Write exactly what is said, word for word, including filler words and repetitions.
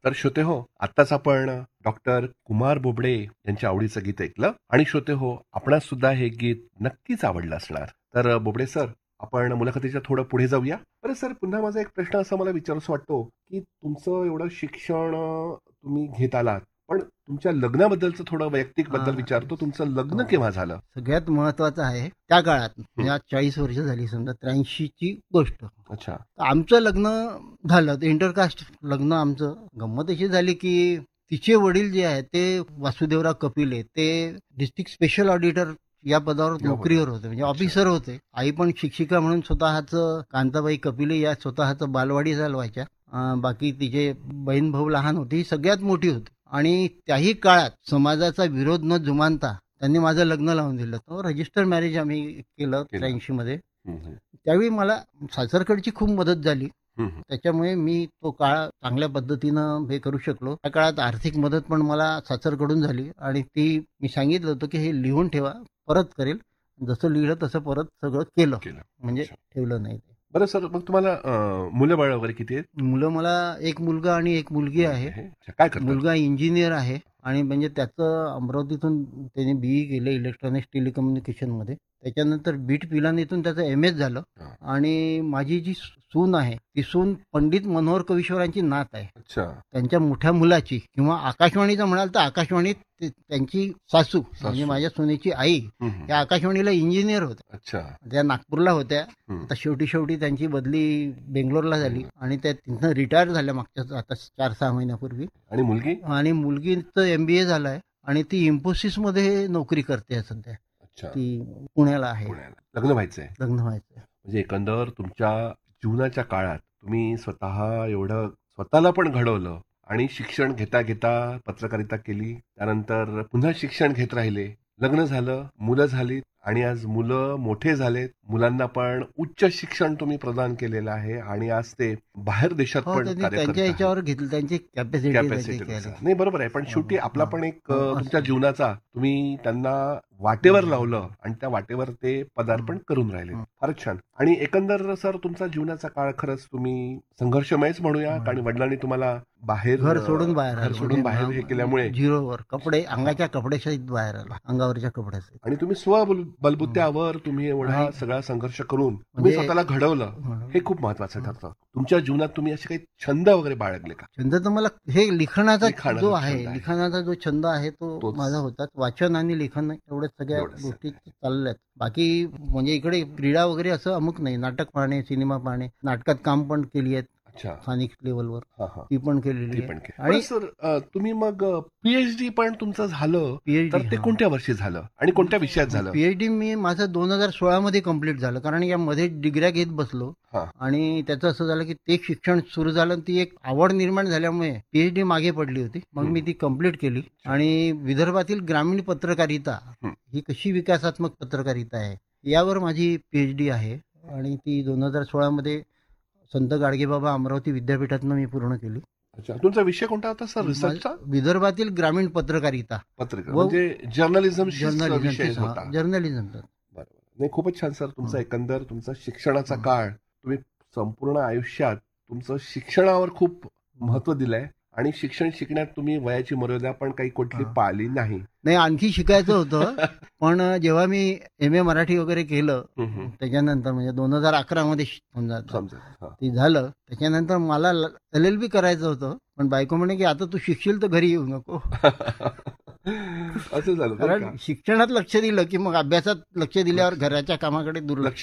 तर श्रोते हो, आत्ताच आपण डॉक्टर कुमार बोबडे यांच्या आवडीचं गीत ऐकलं आणि श्रोते हो, आपणास सुद्धा हे गीत नक्कीच आवडलं असणार. तर बोबडे सर, आपण मुलाखतीच्या थोडं पुढे जाऊया. बरं सर, पुन्हा माझा एक प्रश्न असा मला विचारूसा वाटतो, की तुमचं एवढं शिक्षण अ, तुम्ही घेत आलात, पण तुमच्या लग्नाबद्दलचं थोडं वैयक्तिक बद्दल हा. विचारतो. तुमचं लग्न हो. केव्हा झालं? सगळ्यात महत्वाचं आहे त्या काळात म्हणजे आज चाळीस वर्ष झाली समजा त्र्याऐंशी ची गोष्ट. अच्छा. आमचं लग्न झालं ते इंटरकास्ट लग्न. आमचं गंमत अशी झाली की तिचे वडील जे आहेत ते वासुदेवराव कपिले ते डिस्ट्रिक्ट स्पेशल ऑडिटर या पदावर नोकरीवर होते, म्हणजे ऑफिसर होते. आई पण शिक्षिका म्हणून स्वतःचं कांताबाई कपिले या स्वतःचं बालवाडी चालवायच्या. अं, बाकी तिचे बहीण भाऊ लहान होते, ही सगळ्यात मोठी होती. आणि त्याही काळात समाजाचा विरोध न जुमानता त्यांनी माझं लग्न लावून दिलं. तो रजिस्टर मॅरेज आम्ही केलं त्र्याऐंशी मध्ये. हम्म, हम्म, त्यावेळी मला सासरकडची खूप मदत झाली. हम्म. त्याच्यामुळे मी तो काळ चांगल्या पद्धतीनं हे करू शकलो. त्या काळात आर्थिक मदत पण मला सासरकडून झाली आणि ती मी सांगितलं होतं की हे लिहून ठेवा, परत करेल. जसं लिहिलं तसं परत सगळं केलं, केलं. म्हणजे अच्छा. ठेवलं नाही. बरं सर, मग तुम्हाला अ, मुलं बाळ वगैरे किती आहेत? मुलं मला एक मुलगा आणि एक मुलगी आहे. अच्छा, काय करतात? मुलगा इंजिनियर आहे आणि म्हणजे त्याचं अमरावतीतून त्याने बीई केलं इलेक्ट्रॉनिक्स टेलिकम्युनिकेशन मध्ये. त्याच्यानंतर बीट पिलानीतून त्याचं एम एस झालं. हा. आणि माझी जी सून आहे ती सून पंडित मनोहर कविश्वरांची नात आहे. अच्छा. त्यांच्या मोठ्या मुलाची किंवा आकाशवाणीचं म्हणाल तर आकाशवाणीत ते- त्यांची सासू म्हणजे माझ्या सुनेची आई हम्म, हम्म. त्या आकाशवाणीला इंजिनियर होत्या. अच्छा. त्या नागपूरला होत्या. हम्म. आता शेवटी शेवटी त्यांची बदली बेंगलोरला झाली आणि त्या तिथं रिटायर झाल्या मागच्या आता चार सहा महिन्यापूर्वी. आणि मुलगी? आणि मुलगीचं एम बी ए झालाय आणि ती इन्फोसिस मध्ये नोकरी करते सध्या. अच्छा. ती पुण्याला आहे. पुण्याला. लग्न व्हायचंय. लग्न व्हायचं. म्हणजे एकंदर तुमच्या जीवनाच्या काळात तुम्ही स्वतः एवढं स्वतःला पण घडवलं आणि शिक्षण घेता घेता पत्रकारिता केली, त्यानंतर पुन्हा शिक्षण घेत राहिले, लग्न झालं, मुलं झाली आणि आज मुलं मोठे झालेत. मुलांना पण उच्च शिक्षण तुम्ही प्रदान केलेलं आहे आणि आज ते बाहेर देशात हो, पण त्यांनी कार्य करत त्यांच्या आहेत. याच्यावर घेतली त्यांची कॅपॅसिटी. कॅपॅसिटी नाही, बरोबर आहे. पण शेवटी आपला पण एक अ, हो, तुमच्या असं. जीवनाचा तुम्ही त्यांना वाटेवर लावलं आणि त्या वाटेवर ते पदार्पण करून राहिले. हं. फारच छान. आणि एकंदर सर तुमचा जीवनाचा काळ खरंच तुम्ही संघर्षमयच म्हणूया, हं. आणि वडिलांनी तुम्हाला बाहेर घर सोडून बाहेर घर आलो. सोडून बाहेर हे केल्यामुळे झिरोवर कपडे अंगाच्या कपड्यासहित बाहेर आला, अंगावरच्या कपड्यासहित. आणि तुम्ही स्वबलबुत्यावर तुम्ही एवढा आणि- सगळा संघर्ष करून तुम्ही म्हणजे- स्वतःला घडवलं, हं. हे खूप महत्वाचं ठरतं. तुमच्या जीवनात तुम्ही असे काही छंद वगैरे बाळगले का? छंद तर मला हे लिखाणाचा लिखाणाचा जो छंद आहे आहे. लिखाणाचा जो छंद आहे तो तोच. माझा होता. वाचन आणि लिखाण एवढ्याच सगळ्या एवढंच. गोष्टी चालल्यात. बाकी म्हणजे इकडे क्रीडा वगैरे असं अमुक नाही. नाटक पाहणे, सिनेमा पाहणे, नाटकात काम पण केली आहेत अच्छा. स्थानिक लेवलवर, हा हा ती पण केलेली ती आहे. पण केली. आणि बरं सर, अ, तुम्ही मग पीएचडी पण तुमचं झालं, पीएचडी तर ते कोणत्या वर्षी झालं आणि कोणत्या विषयात झालं? पीएचडी मी माझं दोन हजार सोळा मध्ये कम्प्लीट झालं, कारण यामध्ये डिग्र्या घेत बसलो. हा. आणि त्याचं असं झालं की ते शिक्षण सुरू झालं आणि ती एक आवड निर्माण झाल्यामुळे पीएचडी मागे पडली होती. मग मी ती कम्प्लीट केली. आणि विदर्भातील ग्रामीण पत्रकारिता हं. ही कशी विकासात्मक पत्रकारिता आहे यावर माझी पीएचडी आहे. आणि ती दोन हजार सोळा मध्ये संत गाडगेबाबा अमरावती विद्यापीठातनं मी पूर्ण केली. अच्छा. तुमचा विषय कोणता होता सर रिसर्चचा? विदर्भातील ग्रामीण पत्रकारिता, पत्रकार व- म्हणजे जर्नलिझम विषय जर्नलिझम होता. जर्नलिझम. बरोबर. नाही, खूपच छान सर. तुमचा हं. एकंदर तुमचा शिक्षणाचा हं. काळ, तुम्ही संपूर्ण आयुष्यात तुमचं शिक्षणावर खूप महत्व दिलंय आणि शिक्षण शिकण्यात तुम्ही वयाची मर्यादा पण काही कुठली हा. पाळली नाही. नाही, आणखी शिकायचं होतं. पण जेव्हा मी एम ए मराठी वगैरे केलं हं, हं. त्याच्यानंतर म्हणजे दोन हजार अकरा मध्ये समजा समजा. हा. ते झालं. त्याच्यानंतर मला एल एल बी करायचं होतं, पण बायको म्हणे की आता तू शिकशील तर घरी येऊ नको. असं झालं बरं कारण का? शिक्षणात लक्ष दिलं की मग अभ्यासात लक्ष दिल्यावर घराच्या कामाकडे दुर्लक्ष